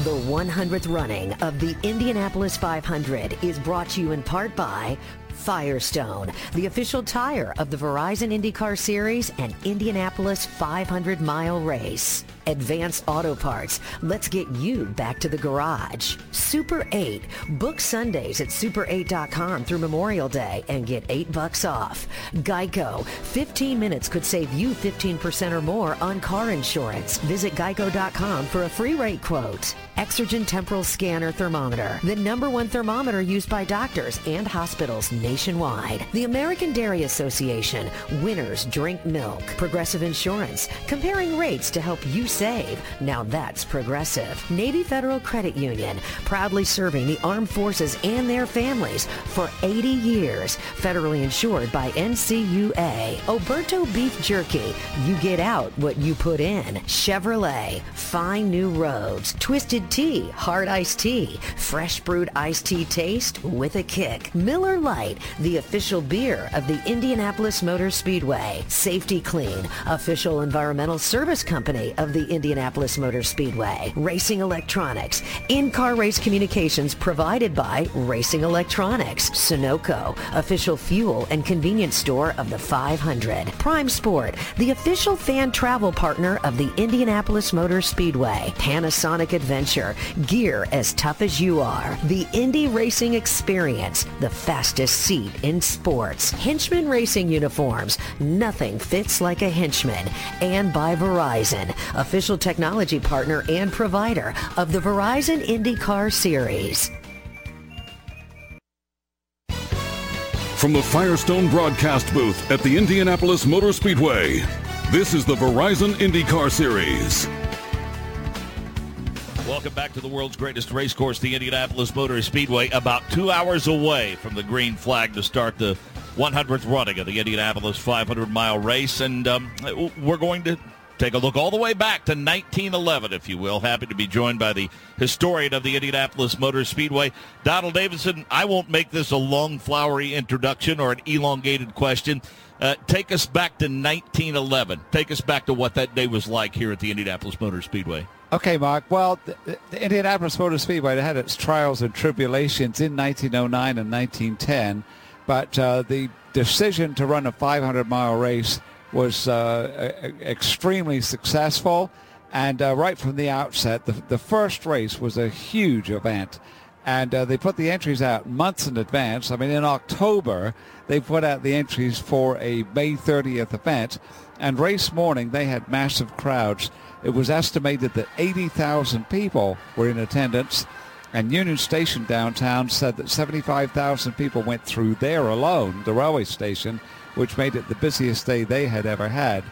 The 100th running of the Indianapolis 500 is brought to you in part by Firestone, the official tire of the Verizon IndyCar Series and Indianapolis 500-mile race. Advanced Auto Parts, let's get you back to the garage. Super 8, book Sundays at super8.com through Memorial Day and get $8 off. Geico, 15 minutes could save you 15% or more on car insurance. Visit geico.com for a free rate quote. Exergen Temporal Scanner Thermometer, the #1 thermometer used by doctors and hospitals nationwide. The American Dairy Association, winners drink milk. Progressive Insurance, comparing rates to help you save. Now that's progressive. Navy Federal Credit Union, proudly serving the armed forces and their families for 80 years. Federally insured by NCUA. Oberto Beef Jerky, you get out what you put in. Chevrolet, find new roads. Twisted Tea, hard iced tea. Fresh brewed iced tea taste with a kick. Miller Lite, the official beer of the Indianapolis Motor Speedway. Safety Clean, official environmental service company of the Indianapolis Motor Speedway. Racing Electronics, in-car race communications provided by Racing Electronics. Sunoco, official fuel and convenience store of the 500. Prime Sport, the official fan travel partner of the Indianapolis Motor Speedway. Panasonic Adventure, gear as tough as you are. The Indy Racing Experience, the fastest seat in sports. Henchman Racing Uniforms, nothing fits like a henchman. And by Verizon, official technology partner and provider of the Verizon IndyCar Series. From the Firestone broadcast booth at the Indianapolis Motor Speedway, this is the Verizon IndyCar Series. Welcome back to the world's greatest race course, the Indianapolis Motor Speedway, about 2 hours away from the green flag to start the 100th running of the Indianapolis 500-mile race. And we're going to take a look all the way back to 1911, if you will. Happy to be joined by the historian of the Indianapolis Motor Speedway, Donald Davidson. I won't make this a long, flowery introduction or an elongated question. Take us back to 1911. Take us back to what that day was like here at the Indianapolis Motor Speedway. Okay, Mark. Well, the Indianapolis Motor Speedway had its trials and tribulations in 1909 and 1910, but the decision to run a 500-mile race was extremely successful. And right from the outset, the first race was a huge event. And they put the entries out months in advance. I mean, in October, they put out the entries for a May 30th event. And race morning, they had massive crowds. It was estimated that 80,000 people were in attendance. And Union Station downtown said that 75,000 people went through there alone, the railway station, which made it the busiest day they had ever had.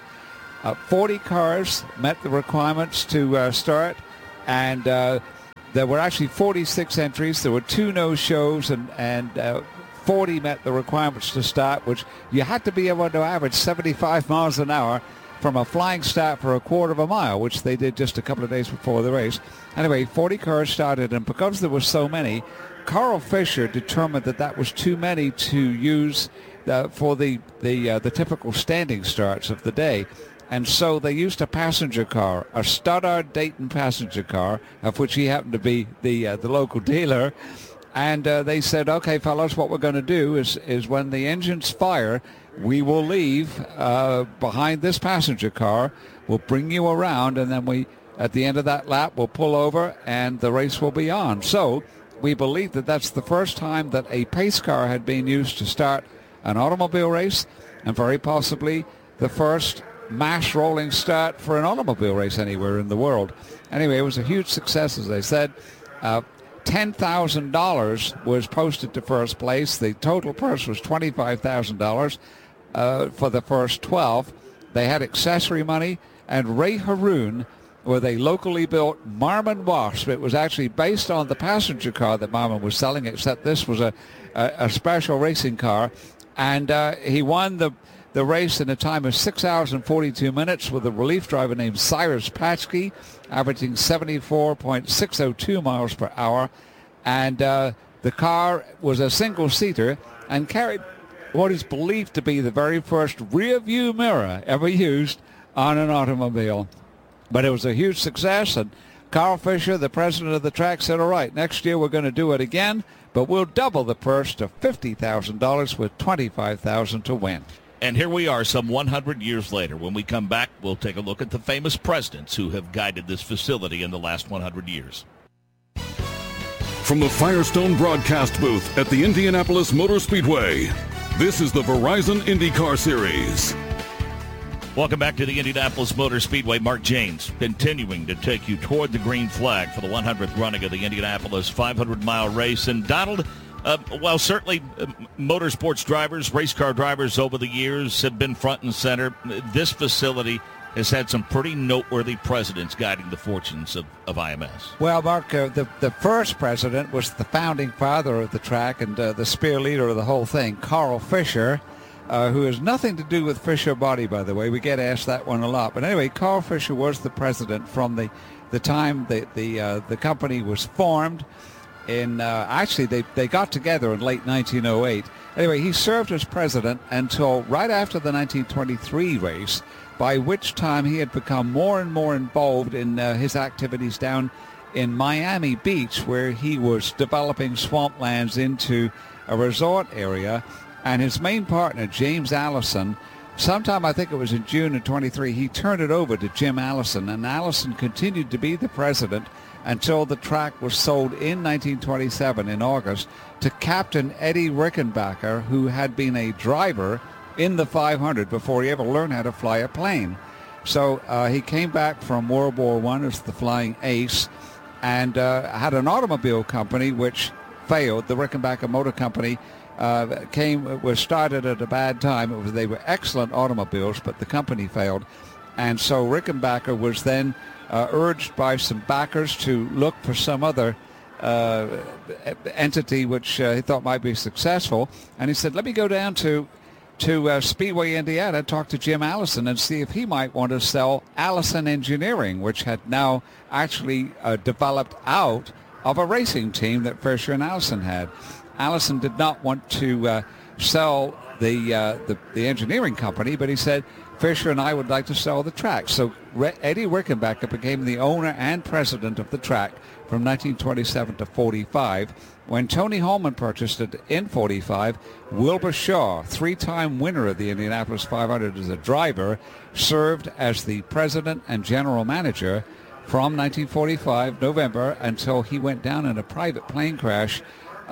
40 cars met the requirements to start. And there were actually 46 entries. There were 2 no-shows, and 40 met the requirements to start, which you had to be able to average 75 miles an hour from a flying start for a quarter of a mile, which they did just a couple of days before the race. Anyway, 40 cars started, and because there were so many, Carl Fisher determined that that was too many to use for the typical standing starts of the day. And so they used a passenger car, a Stoddard Dayton passenger car, of which he happened to be the local dealer. And they said, okay, fellas, what we're going to do is when the engines fire, we will leave behind this passenger car. We'll bring you around, and then at the end of that lap, we'll pull over, and the race will be on. So we believe that that's the first time that a pace car had been used to start an automobile race, and very possibly the first mass rolling start for an automobile race anywhere in the world. Anyway, it was a huge success, as I said. $10,000 was posted to first place. The total purse was $25,000 for the first 12. They had accessory money, and Ray Haroon with a locally built Marmon Wasp. It was actually based on the passenger car that Marmon was selling, except this was a special racing car. And he won the race in a time of 6 hours and 42 minutes with a relief driver named Cyrus Patchke, averaging 74.602 miles per hour. And the car was a single-seater and carried what is believed to be the very first rear-view mirror ever used on an automobile. But it was a huge success, and Carl Fisher, the president of the track, said, all right, next year we're going to do it again, but we'll double the purse to $50,000 with $25,000 to win. And here we are some 100 years later. When we come back, we'll take a look at the famous presidents who have guided this facility in the last 100 years. From the Firestone broadcast booth at the Indianapolis Motor Speedway, this is the Verizon IndyCar Series. Welcome back to the Indianapolis Motor Speedway. Mark Jaynes continuing to take you toward the green flag for the 100th running of the Indianapolis 500-mile race. And Donald, certainly motorsports drivers, race car drivers over the years have been front and center. This facility has had some pretty noteworthy presidents guiding the fortunes of IMS. Well, Mark, the first president was the founding father of the track and the spear leader of the whole thing, Carl Fisher, who has nothing to do with Fisher Body, by the way. We get asked that one a lot. But anyway, Carl Fisher was the president from the time the company was formed. Actually, they got together in late 1908. Anyway, he served as president until right after the 1923 race, by which time he had become more and more involved in his activities down in Miami Beach, where he was developing swamplands into a resort area. And his main partner, James Allison, sometime I think it was in June of 23, he turned it over to Jim Allison, and Allison continued to be the president until the track was sold in 1927 in August to Captain Eddie Rickenbacker, who had been a driver in the 500 before he ever learned how to fly a plane. So he came back from World War I as the flying ace and had an automobile company which failed. The Rickenbacker Motor Company was started at a bad time. They were excellent automobiles, but the company failed. And so Rickenbacker was then urged by some backers to look for some other entity which he thought might be successful. And he said, let me go down to Speedway, Indiana, talk to Jim Allison and see if he might want to sell Allison Engineering, which had now actually developed out of a racing team that Fisher and Allison had. Allison did not want to sell the engineering company, but he said, Fisher and I would like to sell the track. So Eddie Rickenbacker became the owner and president of the track from 1927 to 45. When Tony Holman purchased it in 45, Wilbur Shaw, three-time winner of the Indianapolis 500 as a driver, served as the president and general manager from 1945, November, until he went down in a private plane crash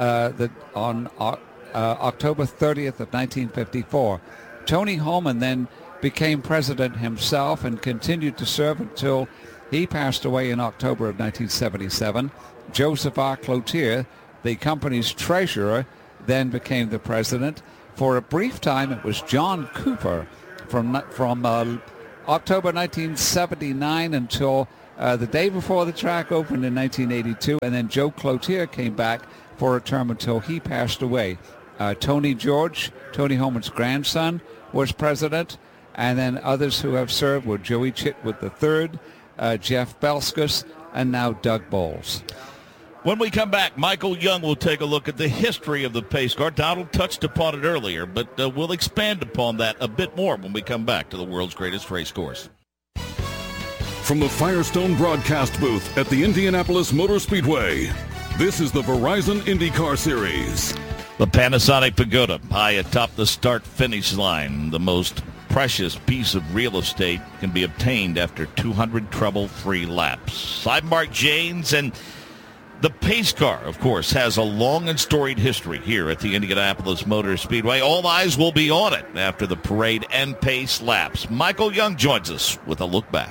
on October 30th of 1954. Tony Holman then became president himself and continued to serve until he passed away in October of 1977. Joseph R. Cloutier, the company's treasurer, then became the president. For a brief time, it was John Cooper from October 1979 until the day before the track opened in 1982, and then Joe Cloutier came back for a term until he passed away. Tony George, Tony Holman's grandson, was president, and then others who have served were Joey Chitwood III, Jeff Belskis, and now Doug Bowles. When we come back, Michael Young will take a look at the history of the pace car. Donald touched upon it earlier, but we'll expand upon that a bit more when we come back to the world's greatest race course. From the Firestone broadcast booth at the Indianapolis Motor Speedway, this is the Verizon IndyCar Series. The Panasonic Pagoda, high atop the start-finish line. The most precious piece of real estate can be obtained after 200 trouble-free laps. I'm Mark Jaynes, and the pace car, of course, has a long and storied history here at the Indianapolis Motor Speedway. All eyes will be on it after the parade and pace laps. Michael Young joins us with a look back.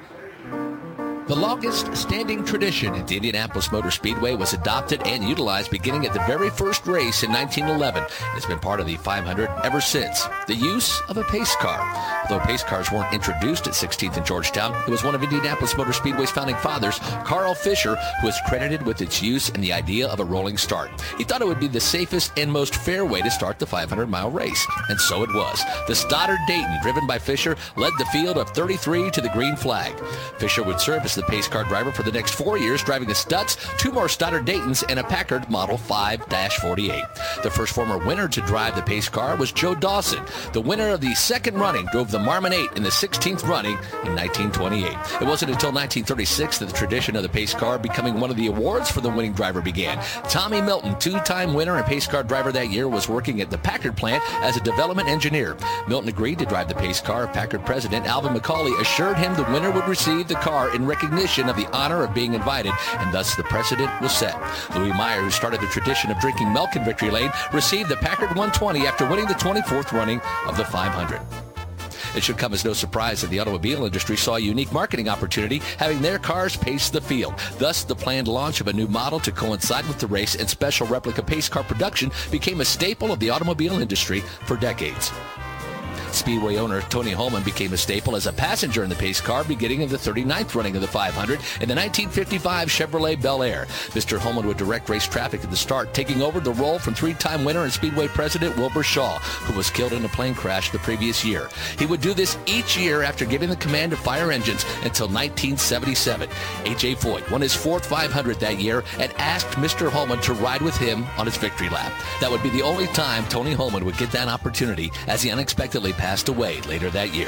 The longest-standing tradition at the Indianapolis Motor Speedway was adopted and utilized beginning at the very first race in 1911. It's been part of the 500 ever since. The use of a pace car. Although pace cars weren't introduced at 16th and Georgetown, it was one of Indianapolis Motor Speedway's founding fathers, Carl Fisher, who is credited with its use and the idea of a rolling start. He thought it would be the safest and most fair way to start the 500-mile race, and so it was. The Stoddard Dayton, driven by Fisher, led the field of 33 to the green flag. Fisher would serve as the pace car driver for the next 4 years, driving a Stutz, 2 more Stoddard Daytons, and a Packard Model 5-48. The first former winner to drive the pace car was Joe Dawson. The winner of the second running drove the Marmon 8 in the 16th running in 1928. It wasn't until 1936 that the tradition of the pace car becoming one of the awards for the winning driver began. Tommy Milton, 2-time winner and pace car driver that year, was working at the Packard plant as a development engineer. Milton agreed to drive the pace car. Packard president Alvin McCauley assured him the winner would receive the car in recognition of the honor of being invited, and thus the precedent was set. Louis Meyer, who started the tradition of drinking milk in Victory Lane, received the Packard 120 after winning the 24th running of the 500. It should come as no surprise that the automobile industry saw a unique marketing opportunity, having their cars pace the field. Thus, the planned launch of a new model to coincide with the race and special replica pace car production became a staple of the automobile industry for decades. Speedway owner Tony Holman became a staple as a passenger in the pace car beginning in the 39th running of the 500 in the 1955 Chevrolet Bel Air. Mr. Holman would direct race traffic at the start, taking over the role from 3-time winner and Speedway president Wilbur Shaw, who was killed in a plane crash the previous year. He would do this each year after giving the command to fire engines until 1977. H.A. Foyt won his 4th 500 that year and asked Mr. Holman to ride with him on his victory lap. That would be the only time Tony Holman would get that opportunity, as he unexpectedly passed away later that year.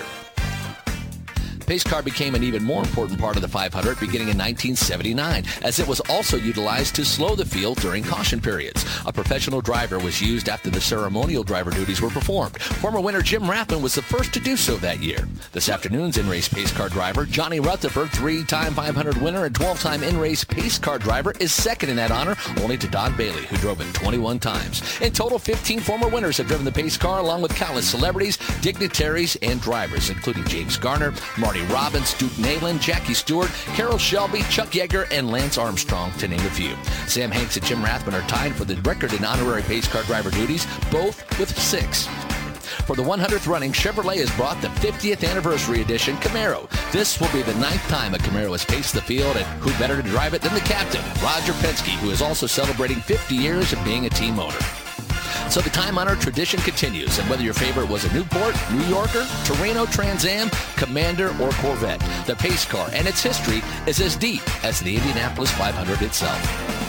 Pace car became an even more important part of the 500 beginning in 1979, as it was also utilized to slow the field during caution periods. A professional driver was used after the ceremonial driver duties were performed. Former winner Jim Rathman was the first to do so that year. This afternoon's in-race pace car driver, Johnny Rutherford, 3-time 500 winner and 12-time in-race pace car driver, is second in that honor, only to Don Bailey, who drove it 21 times. In total, 15 former winners have driven the pace car, along with countless celebrities, dignitaries, and drivers, including James Garner, Marty Robbins, Duke Nayland, Jackie Stewart, Carroll Shelby, Chuck Yeager, and Lance Armstrong, to name a few. Sam Hanks and Jim Rathman are tied for the record in honorary pace car driver duties, both with 6. For the 100th running, Chevrolet has brought the 50th anniversary edition Camaro. This will be the 9th time a Camaro has paced the field, and who better to drive it than the captain, Roger Penske, who is also celebrating 50 years of being a team owner. So the time-honored tradition continues, and whether your favorite was a Newport, New Yorker, Torino Trans Am, Commander, or Corvette, the pace car and its history is as deep as the Indianapolis 500 itself.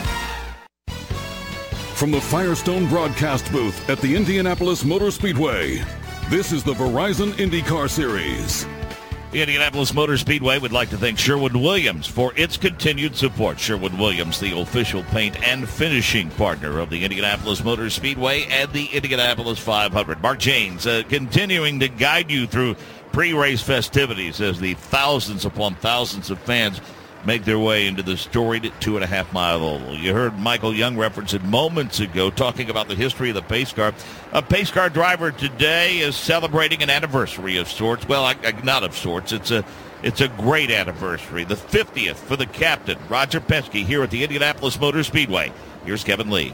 From the Firestone broadcast booth at the Indianapolis Motor Speedway, this is the Verizon IndyCar Series. The Indianapolis Motor Speedway would like to thank Sherwin-Williams for its continued support. Sherwin-Williams, the official paint and finishing partner of the Indianapolis Motor Speedway and the Indianapolis 500. Mark Janes continuing to guide you through pre-race festivities as the thousands upon thousands of fans make their way into the storied 2.5-mile oval. You heard Michael Young reference it moments ago, talking about the history of the pace car. A pace car driver today is celebrating an anniversary of sorts. Well, not of sorts. It's a great anniversary. The 50th for the captain, Roger Penske, here at the Indianapolis Motor Speedway. Here's Kevin Lee.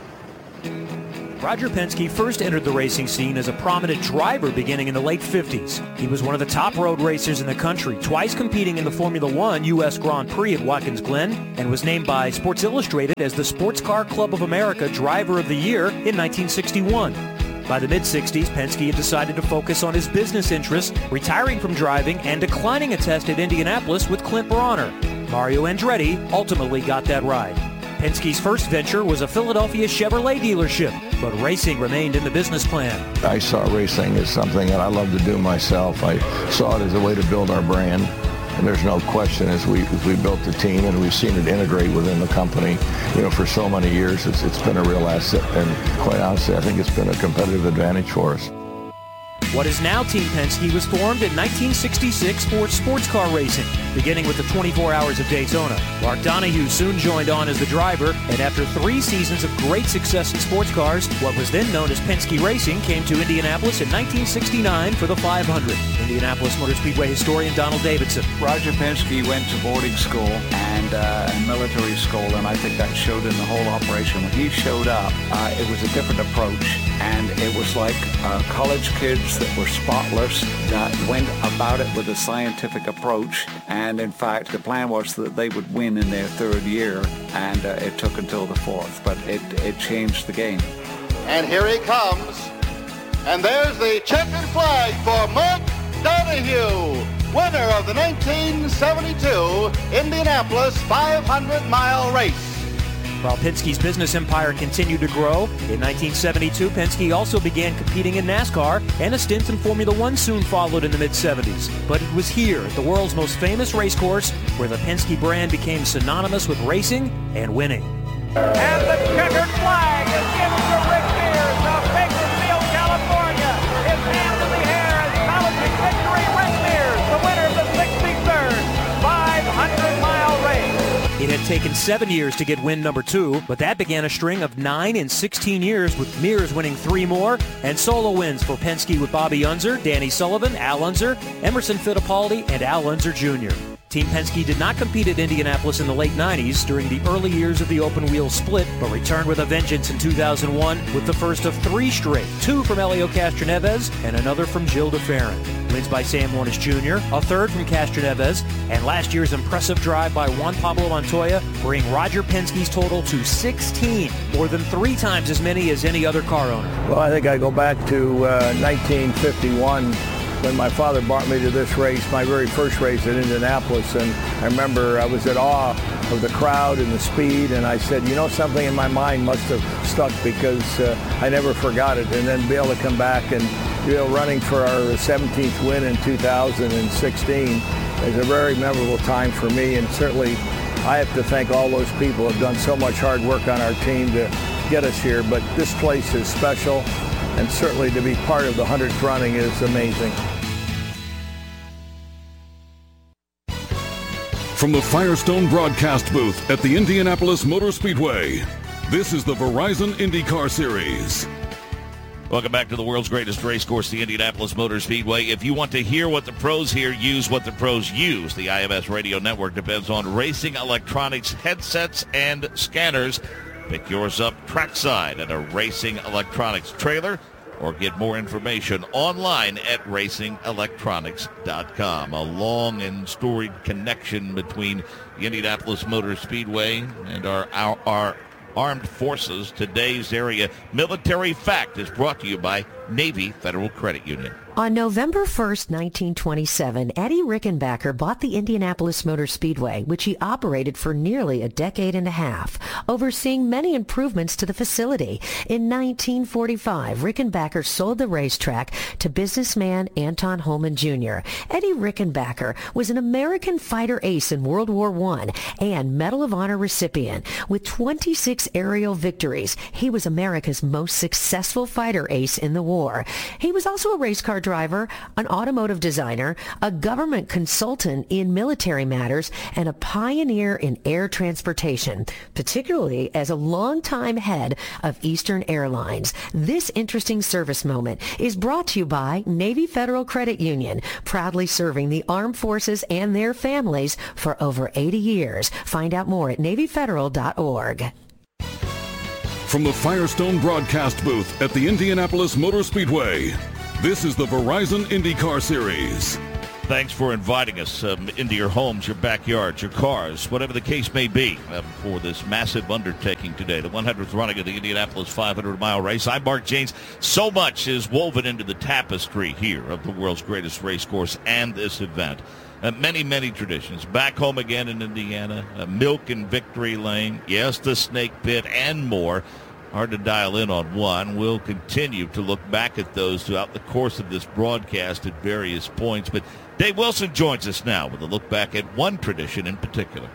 Roger Penske first entered the racing scene as a prominent driver beginning in the late 50s. He was one of the top road racers in the country, twice competing in the Formula One U.S. Grand Prix at Watkins Glen, and was named by Sports Illustrated as the Sports Car Club of America Driver of the Year in 1961. By the mid-60s, Penske had decided to focus on his business interests, retiring from driving and declining a test at Indianapolis with Clint Bronner. Mario Andretti ultimately got that ride. Penske's first venture was a Philadelphia Chevrolet dealership, but racing remained in the business plan. I saw racing as something that I love to do myself. I saw it as a way to build our brand, and there's no question as we built the team and we've seen it integrate within the company, for so many years, it's been a real asset, and quite honestly, I think it's been a competitive advantage for us. What is now Team Penske was formed in 1966 for sports car racing, beginning with the 24 Hours of Daytona. Mark Donohue soon joined on as the driver, and after 3 seasons of great success in sports cars, what was then known as Penske Racing came to Indianapolis in 1969 for the 500. Indianapolis Motor Speedway historian Donald Davidson. Roger Penske went to boarding school and military school, and I think that showed in the whole operation. When he showed up, it was a different approach, and it was like college kids that were spotless, that went about it with a scientific approach, and in fact the plan was that they would win in their 3rd year, and it took until the 4th, but it changed the game. And here he comes, and there's the checkered flag for Mark Donohue, winner of the 1972 Indianapolis 500-mile race. While Penske's business empire continued to grow, in 1972, Penske also began competing in NASCAR, and a stint in Formula One soon followed in the mid-70s. But it was here, at the world's most famous racecourse, where the Penske brand became synonymous with racing and winning. And the checkered flag is given to Rick Mears of Bakersfield, California. His hands in the air, acknowledging victory. Rick Mears, the winner of the 63rd 500-mile race. It had taken 7 years to get win number 2, but that began a string of 9 in 16 years, with Mears winning 3 more, and solo wins for Penske with Bobby Unser, Danny Sullivan, Al Unser, Emerson Fittipaldi, and Al Unser Jr. Team Penske did not compete at Indianapolis in the late 90s during the early years of the open-wheel split, but returned with a vengeance in 2001 with the first of 3 straight, 2 from Helio Castroneves and another from Gilles de Ferran. Wins by Sam Warnes Jr., a third from Castroneves, and last year's impressive drive by Juan Pablo Montoya bring Roger Penske's total to 16, more than 3 times as many as any other car owner. Well, I think I go back to 1951 when my father brought me to this race, my very first race at Indianapolis, and I remember I was at awe of the crowd and the speed, and I said, you know, something in my mind must have stuck because I never forgot it. And then be able to come back and running for our 17th win in 2016 is a very memorable time for me, and certainly I have to thank all those people who have done so much hard work on our team to get us here. But this place is special, and certainly to be part of the 100th running is amazing. From the Firestone broadcast booth at the Indianapolis Motor Speedway, this is the Verizon IndyCar Series. Welcome back to the world's greatest race course, the Indianapolis Motor Speedway. If you want to hear what the pros here use, what the pros use, the IMS radio network depends on racing electronics, headsets, and scanners. Pick yours up trackside at a Racing Electronics trailer, or get more information online at racingelectronics.com. A long and storied connection between the Indianapolis Motor Speedway and our armed forces. Today's area military fact is brought to you by Navy Federal Credit Union. On November 1st, 1927, Eddie Rickenbacker bought the Indianapolis Motor Speedway, which he operated for nearly a decade and a half, overseeing many improvements to the facility. In 1945, Rickenbacker sold the racetrack to businessman Anton Holman Jr. Eddie Rickenbacker was an American fighter ace in World War I and Medal of Honor recipient. With 26 aerial victories, he was America's most successful fighter ace in the war. He was also a race car driver, an automotive designer, a government consultant in military matters, and a pioneer in air transportation, particularly as a longtime head of Eastern Airlines. This interesting service moment is brought to you by Navy Federal Credit Union, proudly serving the armed forces and their families for over 80 years. Find out more at NavyFederal.org. From the Firestone broadcast booth at the Indianapolis Motor Speedway, this is the Verizon IndyCar Series. Thanks for inviting us into your homes, your backyards, your cars, whatever the case may be, for this massive undertaking today, the 100th running of the Indianapolis 500-mile race. I'm Mark Janes. So much is woven into the tapestry here of the world's greatest race course and this event. Many, many traditions. Back home again in Indiana, Milk and Victory Lane, yes, the Snake Pit, and more. Hard to dial in on one. We'll continue to look back at those throughout the course of this broadcast at various points. But Dave Wilson joins us now with a look back at one tradition in particular.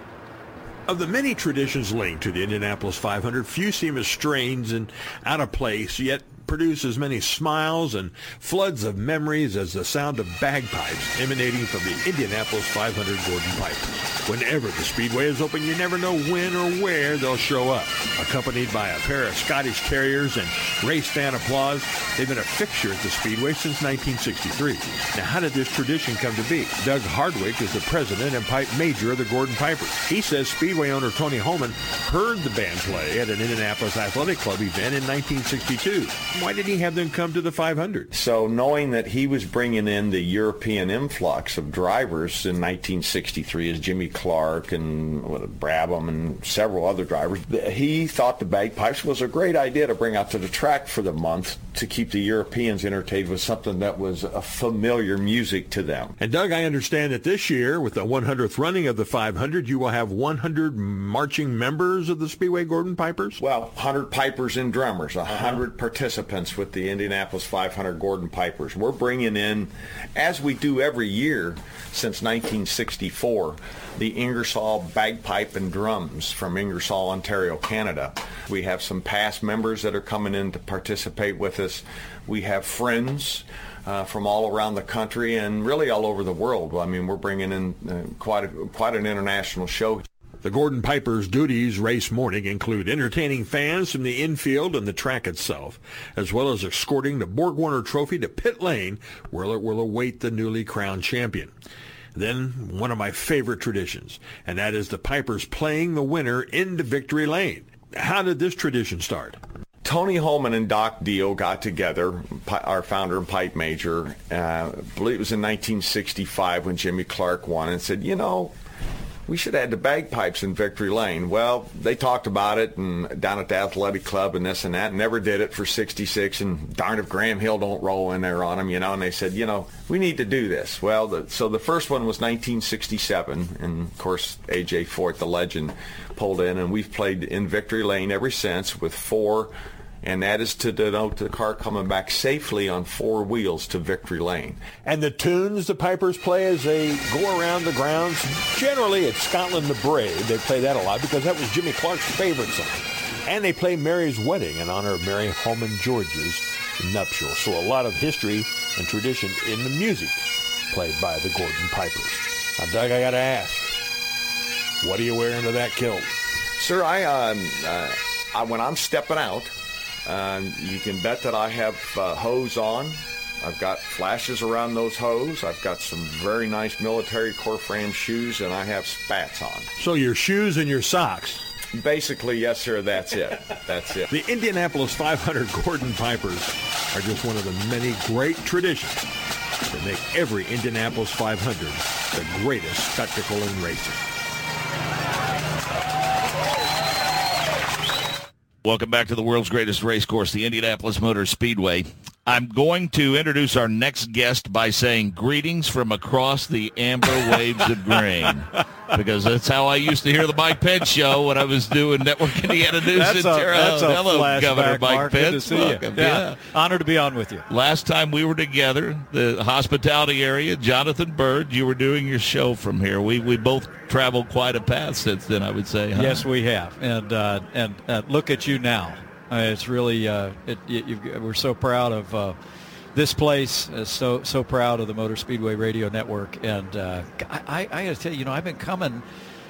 Of the many traditions linked to the Indianapolis 500, few seem as strange and out of place, yet produce as many smiles and floods of memories as the sound of bagpipes emanating from the Indianapolis 500 Gordon Pipers. Whenever the Speedway is open, you never know when or where they'll show up. Accompanied by a pair of Scottish Terriers and race fan applause, they've been a fixture at the Speedway since 1963. Now, how did this tradition come to be? Doug Hardwick is the president and pipe major of the Gordon Pipers. He says Speedway owner Tony Holman heard the band play at an Indianapolis Athletic Club event in 1962. Why did he have them come to the 500? So knowing that he was bringing in the European influx of drivers in 1963 as Jimmy Clark and Brabham and several other drivers, he thought the bagpipes was a great idea to bring out to the track for the month to keep the Europeans entertained with something that was a familiar music to them. And Doug, I understand that this year, with the 100th running of the 500, you will have 100 marching members of the Speedway Gordon Pipers? Well, 100 pipers and drummers, 100 participants with the Indianapolis 500 Gordon Pipers. We're bringing in, as we do every year since 1964, the Ingersoll Bagpipe and Drums from Ingersoll, Ontario, Canada. We have some past members that are coming in to participate with us. We have friends from all around the country and really all over the world. I mean, we're bringing in quite an international show. The Gordon Pipers' duties race morning include entertaining fans from the infield and the track itself, as well as escorting the Borg-Warner Trophy to pit lane, where it will await the newly crowned champion. Then, one of my favorite traditions, and that is the Pipers playing the winner into victory lane. How did this tradition start? Tony Holman and Doc Dio got together, our founder and pipe major, I believe it was in 1965 when Jimmy Clark won, and said, we should add the bagpipes in victory lane. Well, they talked about it and down at the athletic club and this and that, and never did it for 66, and darn if Graham Hill don't roll in there on them, and they said, we need to do this. Well, so the first one was 1967, and of course, A.J. Fort, the legend, pulled in, and we've played in victory lane ever since with 4, and that is to denote the car coming back safely on 4 wheels to victory lane. And the tunes the Pipers play as they go around the grounds, generally it's Scotland the Brave. They play that a lot because that was Jimmy Clark's favorite song. And they play Mary's Wedding in honor of Mary Holman George's nuptial. So a lot of history and tradition in the music played by the Gordon Pipers. Now, Doug, I got to ask, what do you wear into that kilt? Sir, I when I'm stepping out, you can bet that I have hose on. I've got flashes around those hose. I've got some very nice military core frame shoes, and I have spats on. So your shoes and your socks. Basically, yes, sir, that's it. That's it. The Indianapolis 500 Gordon Pipers are just one of the many great traditions that make every Indianapolis 500 the greatest spectacle in racing. Welcome back to the world's greatest race course, the Indianapolis Motor Speedway. I'm going to introduce our next guest by saying greetings from across the amber waves of grain, because that's how I used to hear the Mike Pence show when I was doing Network Indiana News in Terre Haute. Hello, Governor Mike Pence. Good to see you. Yeah. Honored to be on with you. Last time we were together, the hospitality area, Jonathan Bird, you were doing your show from here. We both traveled quite a path since then, I would say. Huh? Yes, we have. And look at you now. It's really we're so proud of this place. So proud of the Motor Speedway Radio Network. And I got to tell you, I've been coming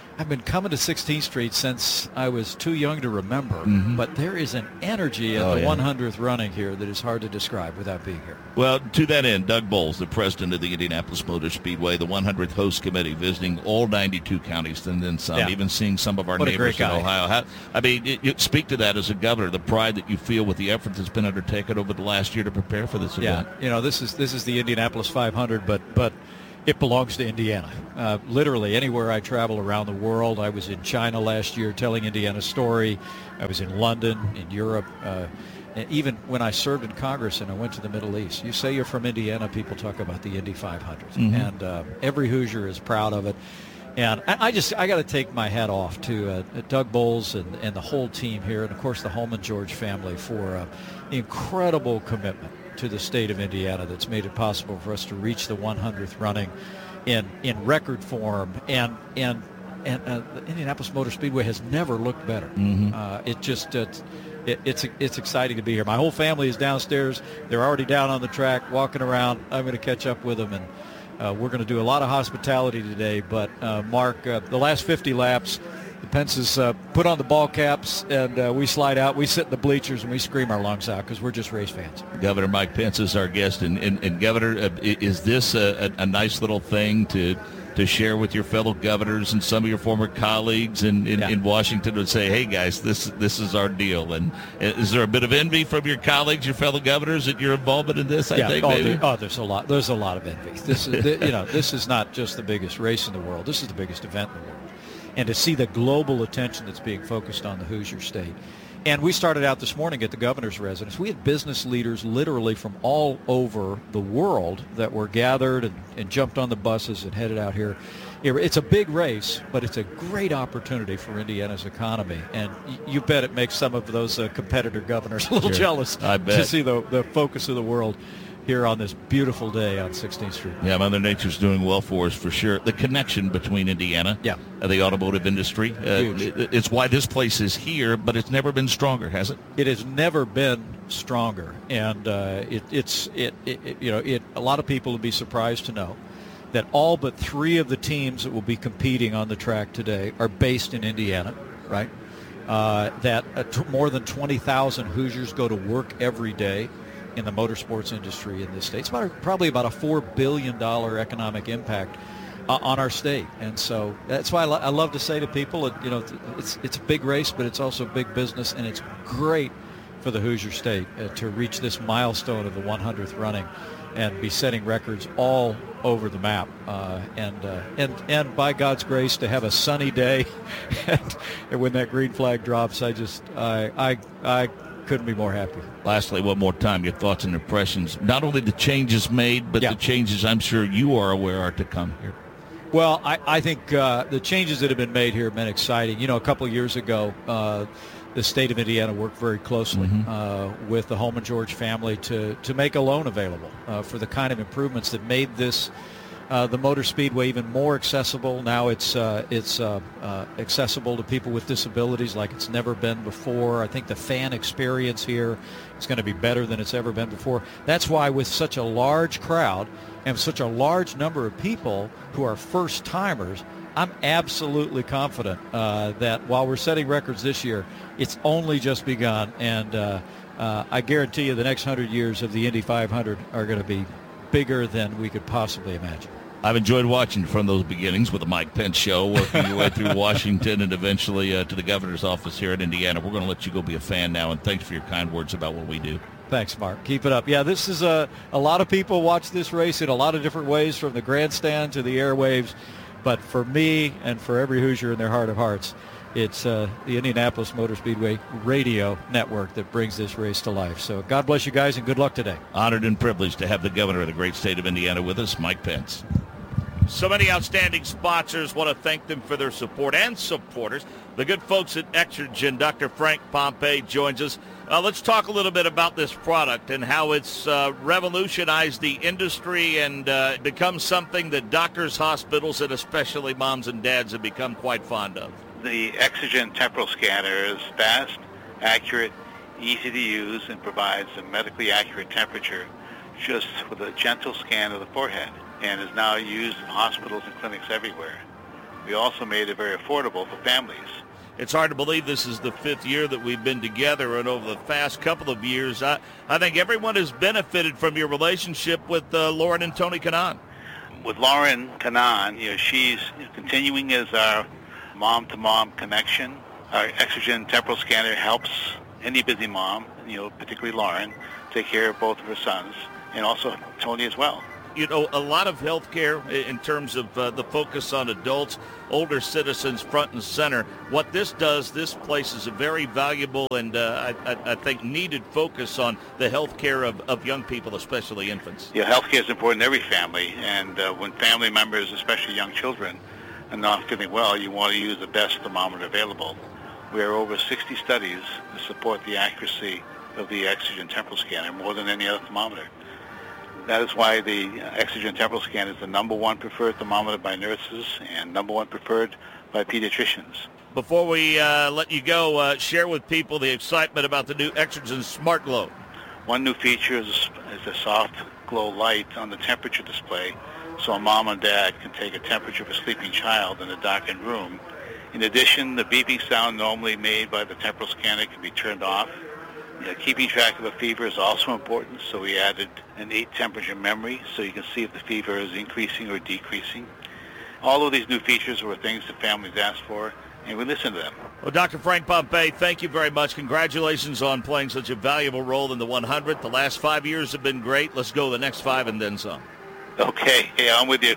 to 16th Street since I was too young to remember. Mm-hmm. But there is an energy at the 100th running here that is hard to describe without being here. Well, to that end, Doug Bowles, the president of the Indianapolis Motor Speedway, the 100th host committee, visiting all 92 counties and then some, even seeing some of our neighbors in Ohio. You speak to that as a governor, the pride that you feel with the effort that's been undertaken over the last year to prepare for this event. Yeah, this is the Indianapolis 500, but it belongs to Indiana. Literally anywhere I travel around the world. I was in China last year telling Indiana's story. I was in London, in Europe. And even when I served in Congress and I went to the Middle East, you say you're from Indiana, people talk about the Indy 500. Mm-hmm. And every Hoosier is proud of it. And I got to take my hat off to Doug Bowles and the whole team here, and of course the Holman George family for incredible commitment to the state of Indiana that's made it possible for us to reach the 100th running in record form. And the Indianapolis Motor Speedway has never looked better. Mm-hmm. It's exciting to be here. My whole family is downstairs. They're already down on the track, walking around. I'm going to catch up with them, and we're going to do a lot of hospitality today. But, Mark, the last 50 laps, the Pences put on the ball caps, and we slide out. We sit in the bleachers, and we scream our lungs out because we're just race fans. Governor Mike Pence is our guest. And Governor, is this a nice little thing to to share with your fellow governors and some of your former colleagues in Washington and say, hey, guys, this is our deal? And is there a bit of envy from your colleagues, your fellow governors, at your involvement in this, I think? Maybe? There's a lot. There's a lot of envy. This is, this is not just the biggest race in the world. This is the biggest event in the world. And to see the global attention that's being focused on the Hoosier State. And we started out this morning at the governor's residence. We had business leaders literally from all over the world that were gathered and jumped on the buses and headed out here. It's a big race, but it's a great opportunity for Indiana's economy. And you bet it makes some of those competitor governors a little jealous to see the focus of the world here on this beautiful day on 16th Street. Yeah, Mother Nature's doing well for us for sure. The connection between Indiana and the automotive industry, it's why this place is here, but it's never been stronger, has it? It has never been stronger, and a lot of people would be surprised to know that all but 3 of the teams that will be competing on the track today are based in Indiana, right? That more than 20,000 Hoosiers go to work every day in the motorsports industry in this state. It's probably about a $4 billion economic impact on our state. And so that's why I love to say to people, it's a big race, but it's also big business, and it's great for the Hoosier State to reach this milestone of the 100th running and be setting records all over the map. And by God's grace, to have a sunny day and when that green flag drops, I couldn't be more happy. Lastly, one more time, your thoughts and impressions, not only the changes made, but the changes I'm sure you are aware are to come here. Well, I think the changes that have been made here have been exciting. A couple of years ago, the state of Indiana worked very closely with the Holman George family to make a loan available for the kind of improvements that made this the Motor Speedway even more accessible. Now it's accessible to people with disabilities like it's never been before. I think the fan experience here is going to be better than it's ever been before. That's why with such a large crowd and such a large number of people who are first-timers, I'm absolutely confident that while we're setting records this year, it's only just begun. And I guarantee you the next 100 years of the Indy 500 are going to be bigger than we could possibly imagine. I've enjoyed watching from those beginnings with the Mike Pence Show, working your way through Washington and eventually to the governor's office here in Indiana. We're going to let you go be a fan now, and thanks for your kind words about what we do. Thanks, Mark. Keep it up. Yeah, this is a lot of people watch this race in a lot of different ways, from the grandstand to the airwaves. But for me and for every Hoosier in their heart of hearts, it's the Indianapolis Motor Speedway radio network that brings this race to life. So God bless you guys and good luck today. Honored and privileged to have the governor of the great state of Indiana with us, Mike Pence. So many outstanding sponsors. Want to thank them for their support and supporters. The good folks at Exergen. Dr. Frank Pompey joins us. Let's talk a little bit about this product and how it's revolutionized the industry and become something that doctors, hospitals, and especially moms and dads have become quite fond of. The Exergen temporal scanner is fast, accurate, easy to use, and provides a medically accurate temperature just with a gentle scan of the forehead, and is now used in hospitals and clinics everywhere. We also made it very affordable for families. It's hard to believe this is the 5th year that we've been together, and over the past couple of years, I think everyone has benefited from your relationship with Lauren and Tony Kanaan. With Lauren Kanaan, she's continuing as our mom-to-mom connection. Our Exergen temporal scanner helps any busy mom, particularly Lauren, take care of both of her sons, and also Tony as well. A lot of healthcare in terms of the focus on adults, older citizens front and center. What this does, this places a very valuable and I think needed focus on the healthcare of young people, especially infants. Yeah, healthcare is important in every family, and when family members, especially young children, are not feeling well, you want to use the best thermometer available. We have over 60 studies to support the accuracy of the Exergen temporal scanner, more than any other thermometer. That is why the Exergen temporal scanner is the #1 preferred thermometer by nurses and #1 preferred by pediatricians. Before we let you go, share with people the excitement about the new Exergen Smart Glow. One new feature is a soft glow light on the temperature display, so a mom and dad can take a temperature of a sleeping child in a darkened room. In addition, the beeping sound normally made by the temporal scanner can be turned off. Keeping track of a fever is also important, so we added an 8-temperature memory so you can see if the fever is increasing or decreasing. All of these new features were things that families asked for, and we listened to them. Well, Dr. Frank Pompei, thank you very much. Congratulations on playing such a valuable role in the 100. The last 5 years have been great. Let's go the next 5 and then some. Okay, yeah, I'm with you.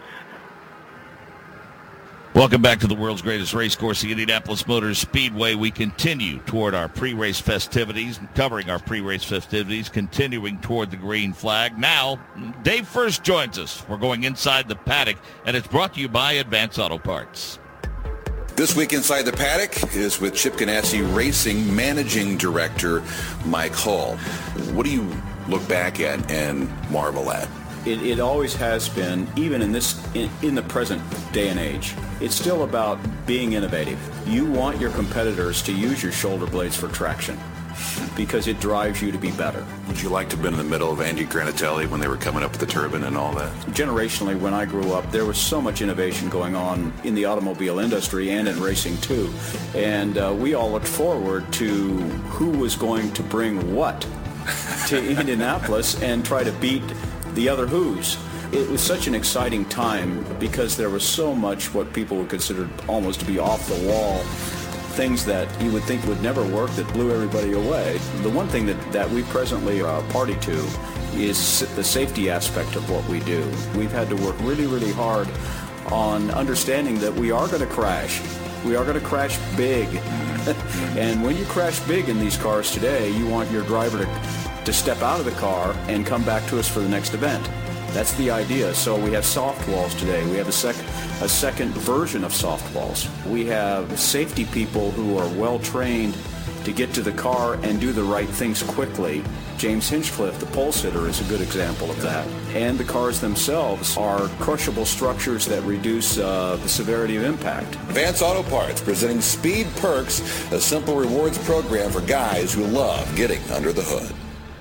Welcome back to the world's greatest race course, the Indianapolis Motor Speedway. We continue toward our pre-race festivities, covering our pre-race festivities, continuing toward the green flag. Now, Dave First joins us. We're going inside the paddock, and it's brought to you by Advance Auto Parts. This week Inside the Paddock is with Chip Ganassi Racing Managing Director Mike Hull. What do you look back at and marvel at? It always has been, even in the present day and age. It's still about being innovative. You want your competitors to use your shoulder blades for traction because it drives you to be better. Would you like to have been in the middle of Andy Granatelli when they were coming up with the turbine and all that? Generationally, when I grew up, there was so much innovation going on in the automobile industry and in racing too. And we all looked forward to who was going to bring what to Indianapolis and try to beat the other who's. It was such an exciting time because there was so much what people would consider almost to be off the wall, things that you would think would never work that blew everybody away. The one thing that we presently are party to is the safety aspect of what we do. We've had to work really, really hard on understanding that we are going to crash. We are going to crash big. And when you crash big in these cars today, you want your driver to step out of the car and come back to us for the next event. That's the idea. So we have soft walls today. We have a second version of soft walls. We have safety people who are well trained to get to the car and do the right things quickly. James Hinchcliffe, the pole sitter, is a good example of that. And the cars themselves are crushable structures that reduce the severity of impact. Advance Auto Parts presenting Speed Perks, a simple rewards program for guys who love getting under the hood.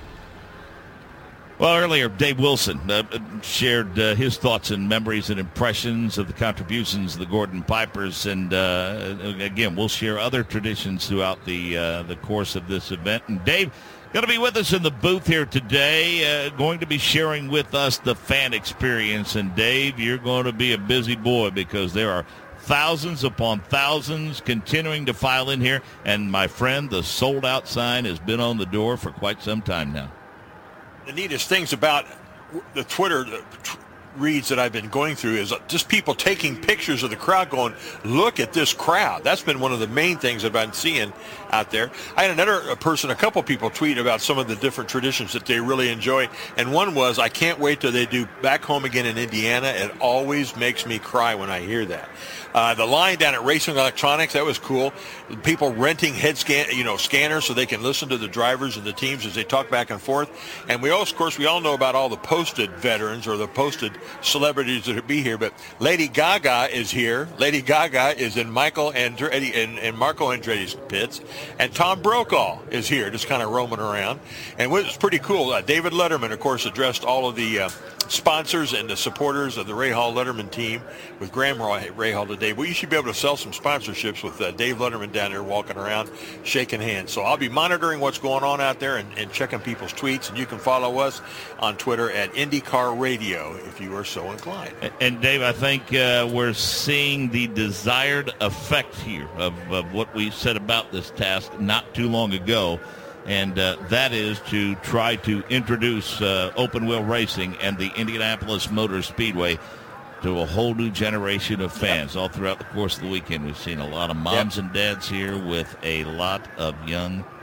Well, earlier, Dave Wilson shared his thoughts and memories and impressions of the contributions of the Gordon Pipers. And, again, we'll share other traditions throughout the course of this event. And Dave, going to be with us in the booth here today, going to be sharing with us the fan experience. And, Dave, you're going to be a busy boy because there are thousands upon thousands continuing to file in here. And, my friend, the sold-out sign has been on the door for quite some time now. The neatest things about the Twitter reads that I've been going through is just people taking pictures of the crowd going, look at this crowd. That's been one of the main things that I've been seeing out there. I had another person, a couple people tweet about some of the different traditions that they really enjoy. And one was, I can't wait till they do Back Home Again in Indiana. It always makes me cry when I hear that. The line down at Racing Electronics, that was cool. People renting head scanners so they can listen to the drivers and the teams as they talk back and forth. And we all know about all the posted veterans or the posted celebrities that will be here. But Lady Gaga is here. Lady Gaga is in Marco Andretti's pits. And Tom Brokaw is here, just kind of roaming around. And it was pretty cool. David Letterman, of course, addressed all of the sponsors and the supporters of the Rahal Letterman team with Graham Rahal today. We should be able to sell some sponsorships with Dave Letterman down there walking around, shaking hands. So I'll be monitoring what's going on out there and checking people's tweets. And you can follow us on Twitter at IndyCar Radio if you are so inclined. And Dave, I think we're seeing the desired effect here of what we said about this task not too long ago. And that is to try to introduce open-wheel racing and the Indianapolis Motor Speedway to a whole new generation of fans. All throughout the course of the weekend, we've seen a lot of moms and dads here with a lot of young